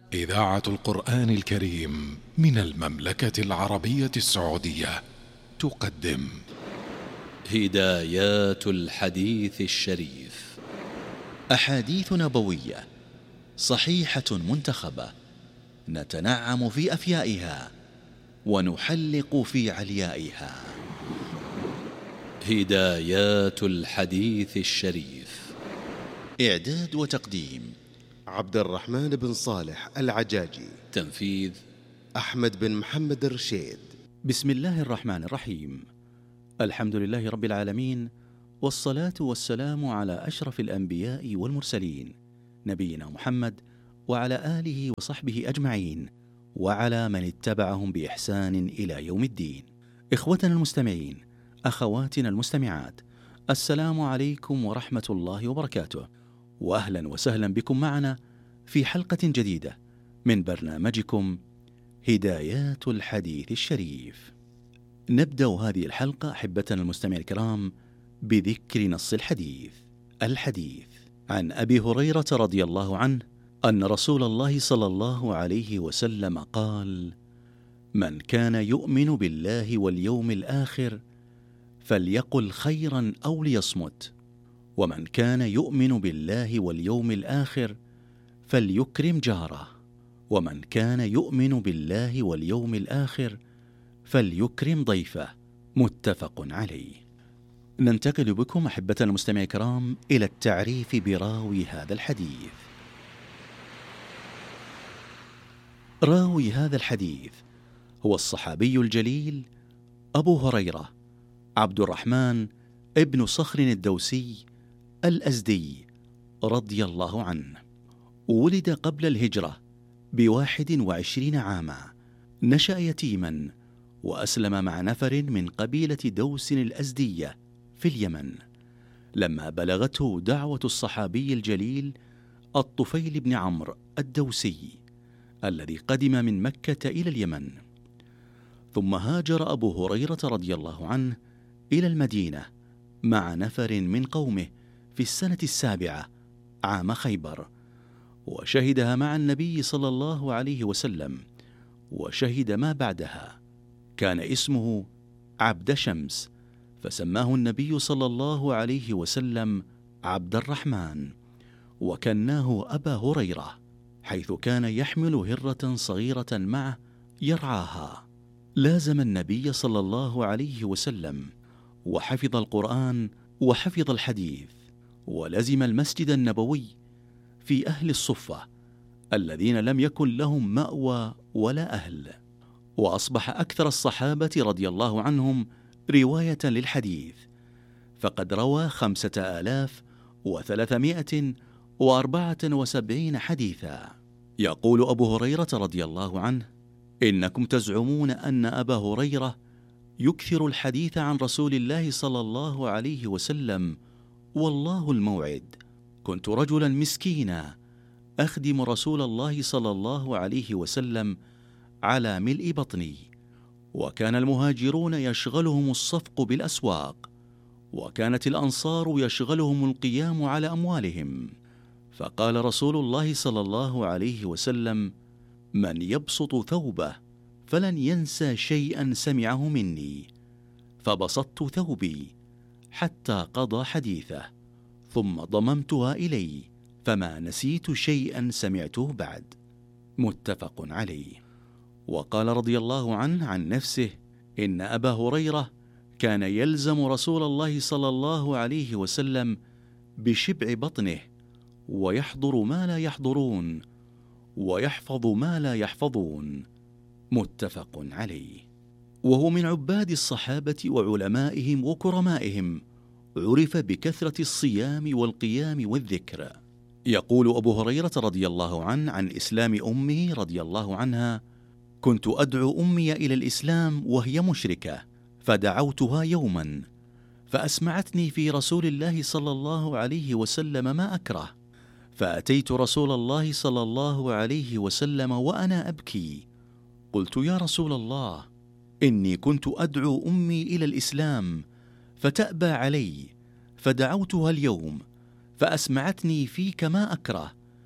إذاعة القرآن الكريم من المملكة العربية السعودية تقدم هدايات الحديث الشريف، أحاديث نبوية صحيحة منتخبة، نتنعم في أفيائها ونحلق في عليائها. هدايات الحديث الشريف، إعداد وتقديم عبد الرحمن بن صالح العجاجي، تنفيذ أحمد بن محمد الرشيد. بسم الله الرحمن الرحيم. الحمد لله رب العالمين، والصلاة والسلام على أشرف الأنبياء والمرسلين، نبينا محمد وعلى آله وصحبه أجمعين، وعلى من اتبعهم بإحسان إلى يوم الدين. إخوتنا المستمعين، أخواتنا المستمعات، السلام عليكم ورحمة الله وبركاته، وأهلا وسهلا بكم معنا في حلقة جديدة من برنامجكم هدايات الحديث الشريف. نبدأ هذه الحلقة أحبتنا المستمعين الكرام بذكر نص الحديث عن أبي هريرة رضي الله عنه أن رسول الله صلى الله عليه وسلم قال: من كان يؤمن بالله واليوم الآخر فليقل خيرا أو ليصمت، ومن كان يؤمن بالله واليوم الآخر فليكرم جاره، ومن كان يؤمن بالله واليوم الآخر فليكرم ضيفه. متفق عليه. ننتقل بكم أحبتنا المستمعين الكرام إلى التعريف براوي هذا الحديث. راوي هذا الحديث هو الصحابي الجليل أبو هريرة عبد الرحمن ابن صخر الدوسي الأزدي رضي الله عنه. ولد قبل الهجرة ب21 عاما، نشأ يتيما، وأسلم مع نفر من قبيلة دوس الأزدية في اليمن لما بلغته دعوة الصحابي الجليل الطفيل بن عمرو الدوسي الذي قدم من مكة إلى اليمن. ثم هاجر أبو هريرة رضي الله عنه إلى المدينة مع نفر من قومه في السنة 7 عام خيبر، وشهدها مع النبي صلى الله عليه وسلم، وشهد ما بعدها. كان اسمه عبد شمس، فسماه النبي صلى الله عليه وسلم عبد الرحمن، وكناه أبا هريرة، حيث كان يحمل هرة صغيرة معه يرعاها. لازم النبي صلى الله عليه وسلم، وحفظ القرآن وحفظ الحديث، ولزم المسجد النبوي في أهل الصفة الذين لم يكن لهم مأوى ولا أهل. وأصبح أكثر الصحابة رضي الله عنهم رواية للحديث، فقد روى 5374 حديثا. يقول أبو هريرة رضي الله عنه: إنكم تزعمون أن أبا هريرة يكثر الحديث عن رسول الله صلى الله عليه وسلم، والله الموعد. كنت رجلا مسكينا أخدم رسول الله صلى الله عليه وسلم على ملء بطني، وكان المهاجرون يشغلهم الصفق بالأسواق، وكانت الأنصار يشغلهم القيام على أموالهم. فقال رسول الله صلى الله عليه وسلم: من يبسط ثوبه فلن ينسى شيئا سمعه مني. فبسطت ثوبي حتى قضى حديثه، ثم ضممتها إلي، فما نسيت شيئا سمعته بعد. متفق عليه. وقال رضي الله عنه عن نفسه: إن أبا هريرة كان يلزم رسول الله صلى الله عليه وسلم بشبع بطنه، ويحضر ما لا يحضرون، ويحفظ ما لا يحفظون. متفق عليه. وهو من عباد الصحابة وعلمائهم وكرمائهم، عرف بكثرة الصيام والقيام والذكر. يقول أبو هريرة رضي الله عنه عن إسلام أمه رضي الله عنها: كنت أدعو أمي إلى الإسلام وهي مشركة، فدعوتها يوما فأسمعتني في رسول الله صلى الله عليه وسلم ما أكره، فأتيت رسول الله صلى الله عليه وسلم وأنا أبكي، قلت: يا رسول الله، إني كنت أدعو أمي إلى الإسلام فتأبى علي، فدعوتها اليوم فأسمعتني فيك ما أكره،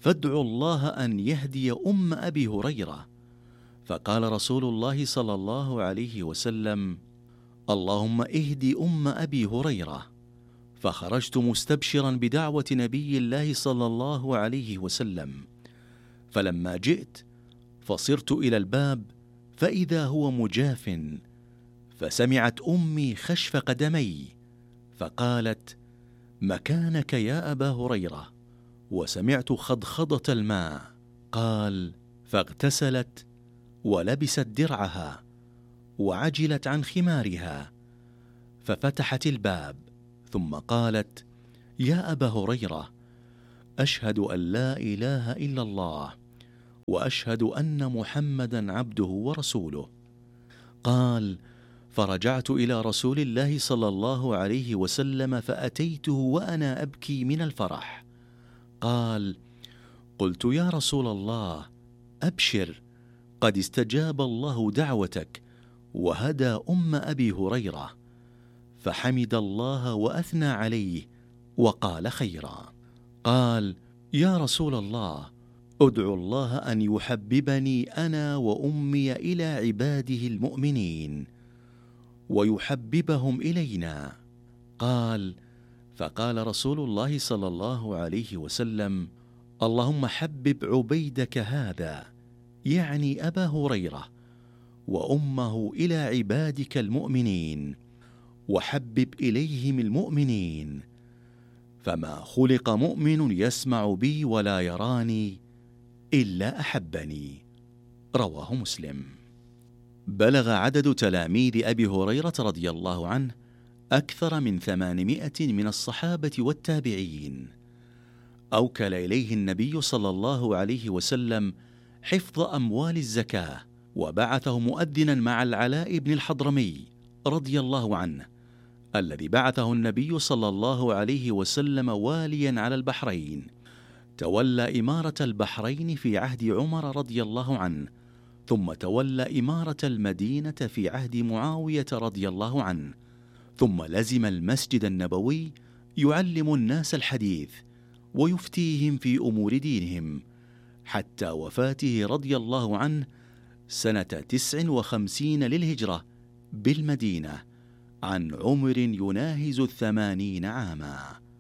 فادعوا الله أن يهدي أم أبي هريرة. فقال رسول الله صلى الله عليه وسلم: اللهم اهد أم أبي هريرة. فخرجت مستبشرا بدعوة نبي الله صلى الله عليه وسلم. فلما جئت فصرت إلى الباب فإذا هو مجاف، فسمعت أمي خشف قدمي فقالت: مكانك يا أبا هريرة. وسمعت خضخضة الماء. قال: فاغتسلت ولبست درعها وعجلت عن خمارها، ففتحت الباب، ثم قالت: يا أبا هريرة، أشهد أن لا إله إلا الله وأشهد أن محمدا عبده ورسوله. قال: فرجعت إلى رسول الله صلى الله عليه وسلم فأتيته وأنا أبكي من الفرح. قال: قلت: يا رسول الله، أبشر، قد استجاب الله دعوتك وهدى أم أبي هريرة. فحمد الله وأثنى عليه وقال خيرا. قال: يا رسول الله، أدعو الله أن يحببني أنا وأمي إلى عباده المؤمنين ويحببهم إلينا. قال: فقال رسول الله صلى الله عليه وسلم: اللهم حبب عبيدك هذا، يعني أبا هريرة، وأمه إلى عبادك المؤمنين، وحبب إليهم المؤمنين، فما خلق مؤمن يسمع بي ولا يراني إلا أحبني. رواه مسلم. بلغ عدد تلاميذ أبي هريرة رضي الله عنه أكثر من 800 من الصحابة والتابعين. أوكل إليه النبي صلى الله عليه وسلم حفظ أموال الزكاة، وبعثه مؤذنا مع العلاء بن الحضرمي رضي الله عنه، الذي بعثه النبي صلى الله عليه وسلم واليا على البحرين. تولى إمارة البحرين في عهد عمر رضي الله عنه، ثم تولى إمارة المدينة في عهد معاوية رضي الله عنه، ثم لزم المسجد النبوي يعلم الناس الحديث ويفتيهم في أمور دينهم، حتى وفاته رضي الله عنه سنة 59 للهجرة بالمدينة، عن عمر يناهز 80 عاما،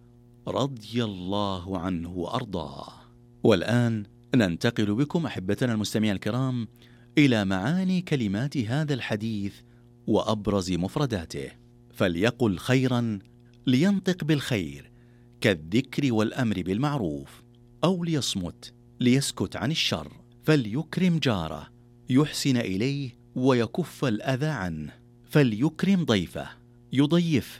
رضي الله عنه وأرضاه. والآن ننتقل بكم أحبتنا المستمعين الكرام إلى معاني كلمات هذا الحديث وأبرز مفرداته. فليقل خيرا لينطق بالخير كالذكر والأمر بالمعروف، أو ليصمت ليسكت عن الشر. فليكرم جاره يحسن إليه ويكف الأذى عنه. فليكرم ضيفه يضيفه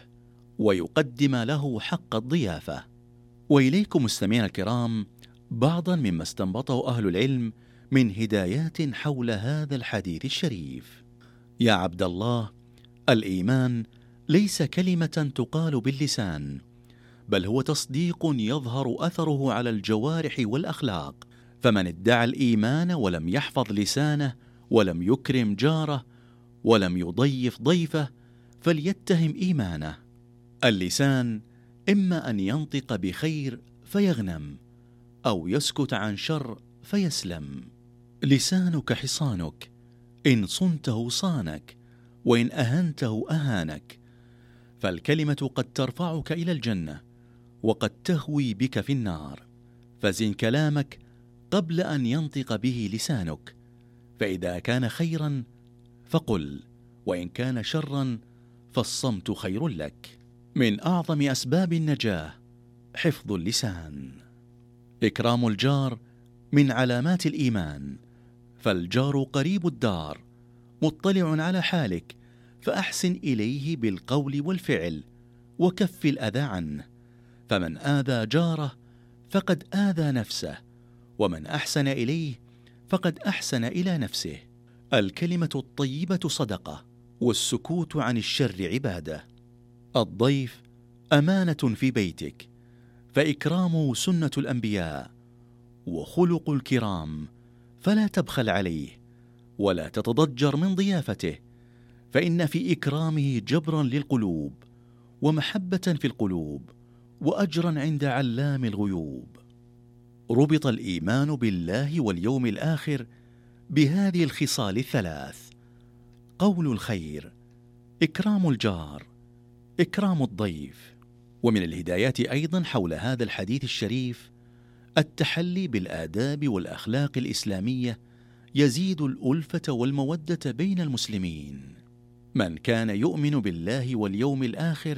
ويقدم له حق الضيافة. وإليكم مستمعينا الكرام بعضا مما استنبطه أهل العلم من هدايات حول هذا الحديث الشريف. يا عبد الله، الإيمان ليس كلمة تقال باللسان، بل هو تصديق يظهر أثره على الجوارح والأخلاق. فمن ادعى الإيمان ولم يحفظ لسانه ولم يكرم جاره ولم يضيف ضيفه فليتهم إيمانه. اللسان إما أن ينطق بخير فيغنم، أو يسكت عن شر فيسلم. لسانك حصانك، إن صنته صانك، وإن أهنته أهانك. فالكلمة قد ترفعك إلى الجنة وقد تهوي بك في النار. فزن كلامك قبل أن ينطق به لسانك، فإذا كان خيرا فقل، وإن كان شرا فالصمت خير لك. من أعظم أسباب النجاة حفظ اللسان. إكرام الجار من علامات الإيمان. فالجار قريب الدار مطلع على حالك، فأحسن إليه بالقول والفعل وكف الأذى عنه. فمن آذى جاره فقد آذى نفسه، ومن أحسن إليه فقد أحسن إلى نفسه. الكلمة الطيبة صدقة، والسكوت عن الشر عبادة. الضيف أمانة في بيتك، فإكرامه سنة الأنبياء وخلق الكرام، فلا تبخل عليه ولا تتضجر من ضيافته، فإن في إكرامه جبرا للقلوب ومحبة في القلوب وأجرا عند علام الغيوب. ربط الإيمان بالله واليوم الآخر بهذه الخصال الثلاث: قول الخير، إكرام الجار، إكرام الضيف. ومن الهدايات أيضا حول هذا الحديث الشريف التحلي بالآداب والأخلاق الإسلامية يزيد الألفة والمودة بين المسلمين. من كان يؤمن بالله واليوم الآخر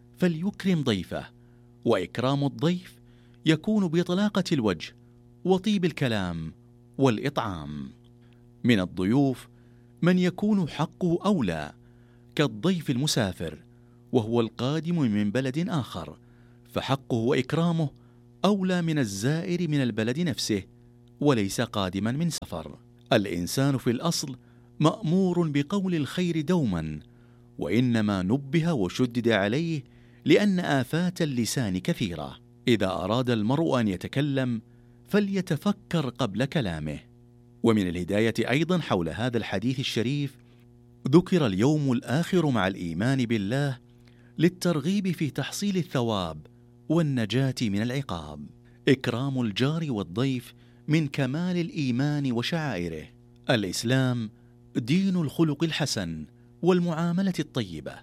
فليكرم ضيفه، وإكرام الضيف يكون بطلاقة الوجه وطيب الكلام والإطعام. من الضيوف من يكون حقه أولى كالضيف المسافر وهو القادم من بلد آخر، فحقه وإكرامه أولى من الزائر من البلد نفسه وليس قادما من سفر. الإنسان في الأصل مأمور بقول الخير دوما، وإنما نبه وشدد عليه لأن آفات اللسان كثيرة. إذا أراد المرء أن يتكلم فليتفكر قبل كلامه. ومن الهداية أيضا حول هذا الحديث الشريف ذكر اليوم الآخر مع الإيمان بالله للترغيب في تحصيل الثواب والنجاة من العقاب. إكرام الجار والضيف من كمال الإيمان وشعائره. الإسلام دين الخلق الحسن والمعاملة الطيبة،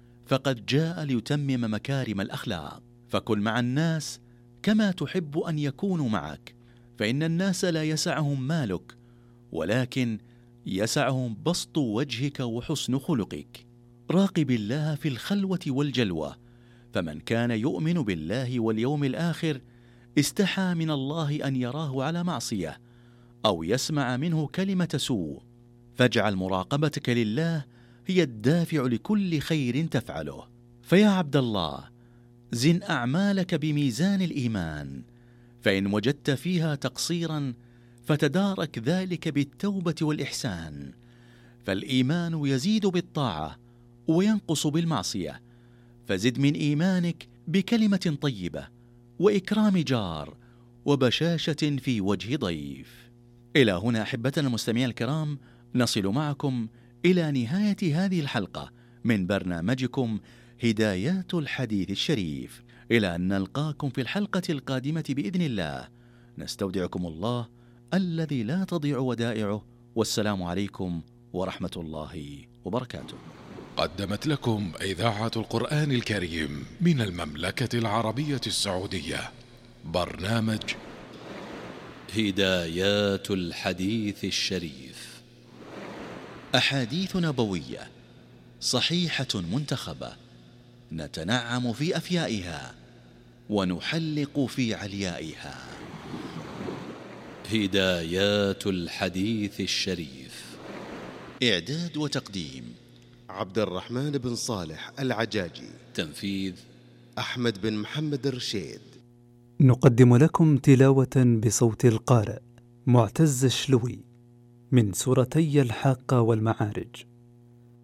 فقد جاء ليتمم مكارم الأخلاق. فكن مع الناس كما تحب أن يكونوا معك، فإن الناس لا يسعهم مالك، ولكن يسعهم بسط وجهك وحسن خلقك. راقب الله في الخلوة والجلوة، فمن كان يؤمن بالله واليوم الآخر استحى من الله أن يراه على معصية أو يسمع منه كلمة سوء، فاجعل مراقبتك لله هي الدافع لكل خير تفعله. فيا عبد الله، زن أعمالك بميزان الإيمان، فإن وجدت فيها تقصيرا فتدارك ذلك بالتوبة والإحسان، فالإيمان يزيد بالطاعة وينقص بالمعصية، فزد من إيمانك بكلمة طيبة وإكرام جار وبشاشة في وجه ضيف. إلى هنا أحبتنا المستمعين الكرام نصل معكم إلى نهاية هذه الحلقة من برنامجكم هدايات الحديث الشريف. إلى أن نلقاكم في الحلقة القادمة بإذن الله، نستودعكم الله الذي لا تضيع ودائعه، والسلام عليكم ورحمة الله وبركاته. قدمت لكم إذاعة القرآن الكريم من المملكة العربية السعودية برنامج هدايات الحديث الشريف، أحاديث نبوية صحيحة منتخبة نتنعم في أفيائها ونحلق في عليائها. هدايات الحديث الشريف، إعداد وتقديم عبد الرحمن بن صالح العجاجي، تنفيذ أحمد بن محمد الرشيد. نقدم لكم تلاوة بصوت القارئ معتز الشلوي من سورتي الحاقة والمعارج.